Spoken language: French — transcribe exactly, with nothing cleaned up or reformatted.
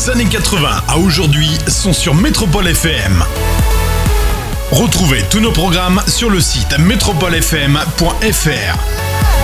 années quatre-vingts à aujourd'hui sont sur Métropole F M. Retrouvez tous nos programmes sur le site métropole f m point f r.